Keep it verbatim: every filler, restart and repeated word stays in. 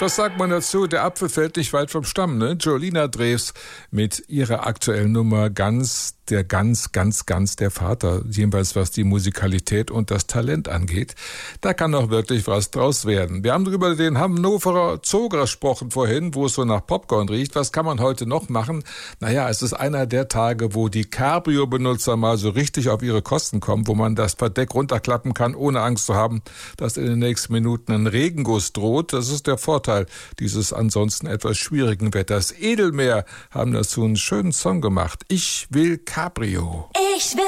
Was sagt man dazu? Der Apfel fällt nicht weit vom Stamm, ne? Jolina Drews mit ihrer aktuellen Nummer Ganz, der ganz, ganz, ganz der Vater. Jedenfalls was die Musikalität und das Talent angeht. Da kann doch wirklich was draus werden. Wir haben drüber den Hannoverer Zoo gesprochen vorhin, wo es so nach Popcorn riecht. Was kann man heute noch machen? Naja, es ist einer der Tage, wo die Cabrio-Benutzer mal so richtig auf ihre Kosten kommen, wo man das Verdeck runterklappen kann, ohne Angst zu haben, dass in den nächsten Minuten ein Regenguss droht. Das ist der Vorteil dieses ansonsten etwas schwierigen Wetters. Edelmeer haben dazu einen schönen Song gemacht. Ich will Cabrio. Ich will